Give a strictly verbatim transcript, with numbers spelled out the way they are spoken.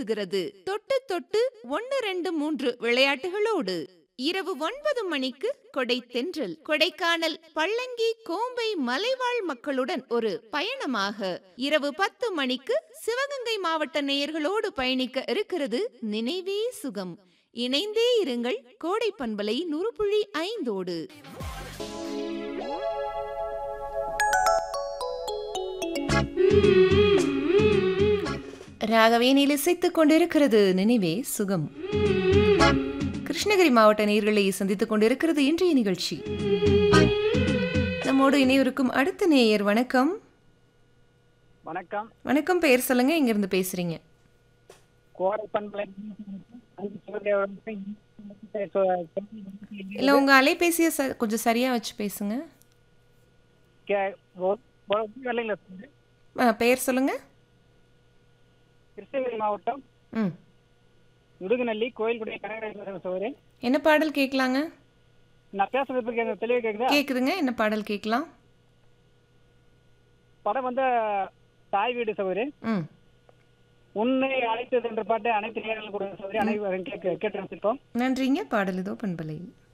செல்கிறது. தொட்டு தொட்டு ஒன்னு ரெண்டு மூன்று விளையாட்டுகளோடு இரவு ஒன்பது மணிக்கு கொடை தென்றல். கொடைக்கானல் பள்ளங்கி கோம்பை மலைவாழ் மக்களுடன் ஒரு பயணமாக இரவு பத்து மணிக்கு சிவகங்கை மாவட்ட நேயர்களோடு பயணிக்க இருக்கிறது நினைவே சுகம். இணைந்தே இருங்கள் கோடை பண்பலை நூறு புள்ளி ஐந்தோடு. ராகவேனில் இசைத்துக் கொண்டிருக்கிறது நினைவே சுகம். கிருஷ்ணகிரி மாவட்ட நேயர்களை சந்தித்துக் கொண்டிருக்கிறது இன்றைய நிகழ்ச்சி. நம்மோடு இணையருக்கும் அடுத்த நேயர். வணக்கம். வணக்கம். வணக்கம், பெயர் சொல்லுங்க, எங்க இருந்து பேசுறீங்க? இல்ல, உங்க அலைபேசியை கொஞ்சம் சரியா வச்சு பேசுங்க. பெயர் சொல்லுங்க. கிருஷ்ணகிரி மாவட்டம் ம் உடுகுநல்லி கோயில்குடி கனகராஜ். என்ன பாடல் கேட்கலாங்க? நான் பேசுறது தெளிவா கேக்குதா? கேக்குதுங்க. என்ன பாடல் கேட்கலாம்? படம் வந்து தாய் வீடு சகோதரி. ம் உன்னை அழைத்தது என்ற பாட்டு அனைத்து நேரங்களும் கொடுங்க சகோதரி. அனைவரும் கேட்டு கேட்டு. நன்றிங்க. பாடல் இதோ பண்பலை.